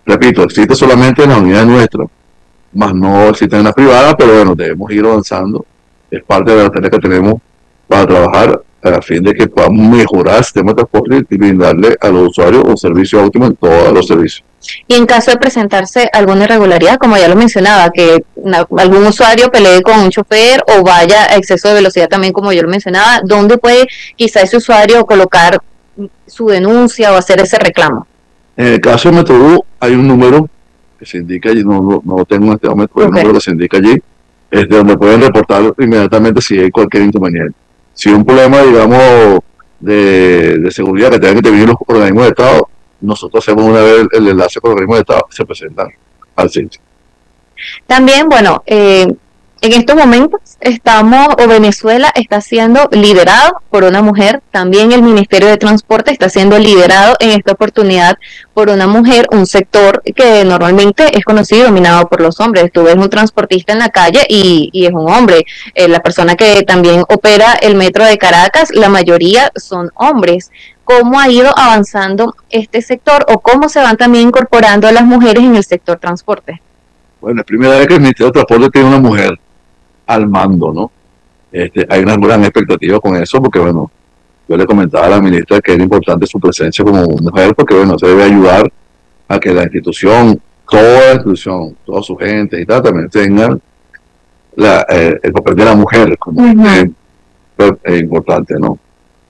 repito, existe solamente en la unidad nuestra, más no existe en la privada, pero bueno, debemos ir avanzando. Es parte de la tarea que tenemos para trabajar a fin de que podamos mejorar el sistema de transporte y brindarle a los usuarios un servicio óptimo en todos los servicios. Y en caso de presentarse alguna irregularidad, como ya lo mencionaba, que algún usuario pelee con un chofer o vaya a exceso de velocidad también, como yo lo mencionaba, ¿dónde puede quizá ese usuario colocar su denuncia o hacer ese reclamo? En el caso de Metrobús hay un número que se indica allí, no lo tengo en este momento, pero el número que se indica allí es de donde pueden reportar inmediatamente si hay cualquier inconveniente. Si hay un problema, digamos, de seguridad que tengan que intervenir los organismos de Estado, nosotros hacemos una vez el enlace con los organismos de Estado y se presentan al sitio. También, bueno, en estos momentos Venezuela está siendo liderado por una mujer, también el Ministerio de Transporte está siendo liderado en esta oportunidad por una mujer, un sector que normalmente es conocido y dominado por los hombres. Tú ves un transportista en la calle y es un hombre. La persona que también opera el metro de Caracas, la mayoría son hombres. ¿Cómo ha ido avanzando este sector o cómo se van también incorporando a las mujeres en el sector transporte? Bueno, es primera vez que el Ministerio de Transporte tiene una mujer al mando, ¿no? Hay una gran expectativa con eso, porque bueno, yo le comentaba a la ministra que era importante su presencia como mujer, porque bueno, se debe ayudar a que la institución, toda su gente y tal, también tengan el papel de la mujer, como es importante, ¿no?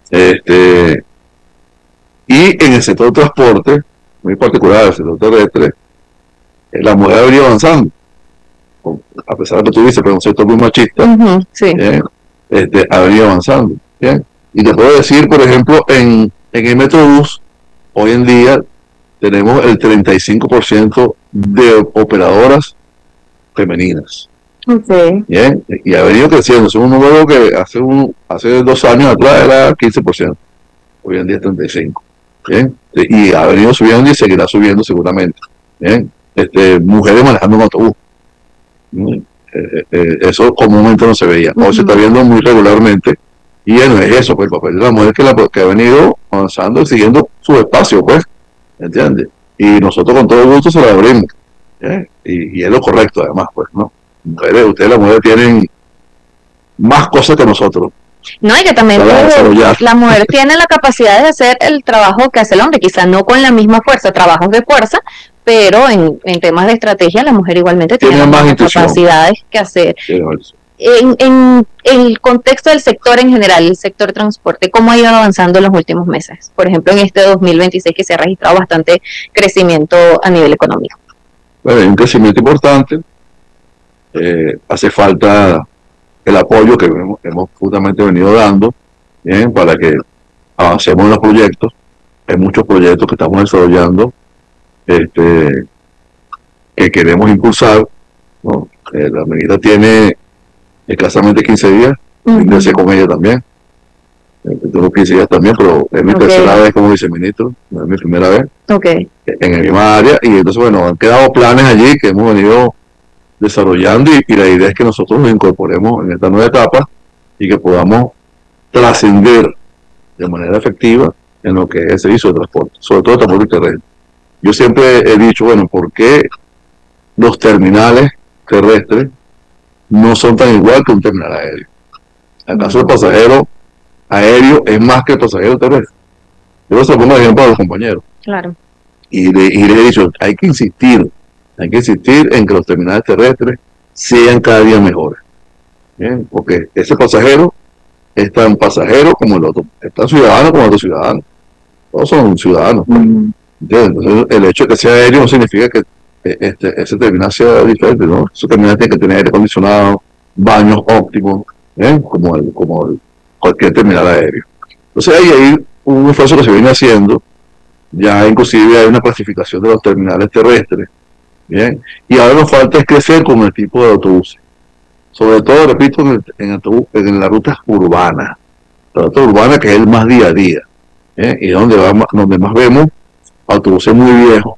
Y en el sector de transporte, muy particular, el sector terrestre, la mujer ha venido avanzando. A pesar de que tú dices que es un sector muy machista, sí. Ha venido avanzando. ¿Bien? Y te puedo decir, por ejemplo, en el Metrobús, hoy en día tenemos el 35% de operadoras femeninas. Okay. ¿Bien? Y ha venido creciendo. Es un número que hace 2 años atrás era 15%. Hoy en día es 35%. ¿Bien? Y ha venido subiendo y seguirá subiendo seguramente. ¿Bien? Mujeres manejando un autobús. Eso comúnmente no se veía. Hoy se está viendo muy regularmente. Y bueno, es eso, pues el papel de la mujer que ha venido avanzando y siguiendo su espacio, pues. ¿Entiendes? Y nosotros con todo gusto se lo abrimos. Y es lo correcto, además, pues, ¿no? Ustedes las mujeres tienen más cosas que nosotros. No, y que también la mujer tiene la capacidad de hacer el trabajo que hace el hombre, quizás no con la misma fuerza, trabajos de fuerza, pero en temas de estrategia la mujer igualmente tiene más capacidades que hacer. En el contexto del sector en general, el sector transporte, ¿cómo ha ido avanzando en los últimos meses? Por ejemplo, en este 2026 que se ha registrado bastante crecimiento a nivel económico. Bueno, hay un crecimiento importante. Hace falta el apoyo que hemos justamente venido dando, ¿bien? Para que avancemos en los proyectos. Hay muchos proyectos que estamos desarrollando que queremos impulsar, ¿no? La ministra tiene escasamente 15 días, ingresé con ella también, tengo 15 días también, pero es mi tercera vez como viceministro, no es mi primera vez, en el misma área, y entonces bueno, han quedado planes allí que hemos venido desarrollando y la idea es que nosotros nos incorporemos en esta nueva etapa y que podamos trascender de manera efectiva en lo que es el servicio de transporte, sobre todo el transporte terrestre. Yo siempre he dicho, bueno, ¿por qué los terminales terrestres no son tan igual que un terminal aéreo? ¿Acaso el pasajero aéreo es más que el pasajero terrestre? Yo se lo pongo de ejemplo a los compañeros. Claro. Y le he dicho, hay que insistir en que los terminales terrestres sean cada día mejores. ¿Bien? Porque ese pasajero es tan pasajero como el otro, es tan ciudadano como el otro ciudadano. Todos son ciudadanos. Entonces, el hecho de que sea aéreo no significa que ese terminal sea diferente, ¿no? Ese terminal tiene que tener aire acondicionado, baños óptimos, como cualquier terminal aéreo. Entonces ahí hay un esfuerzo que se viene haciendo, ya inclusive hay una clasificación de los terminales terrestres, ¿bien? Y ahora nos falta es crecer con el tipo de autobuses, sobre todo, repito, en las rutas urbanas, la ruta urbana que es el más día a día, y donde más vemos autobuses muy viejos,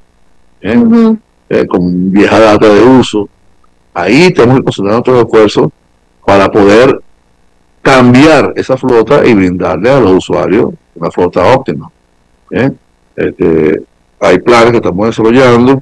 con vieja data de uso. Ahí tenemos que concentrar nuestros esfuerzos para poder cambiar esa flota y brindarle a los usuarios una flota óptima. Hay planes que estamos desarrollando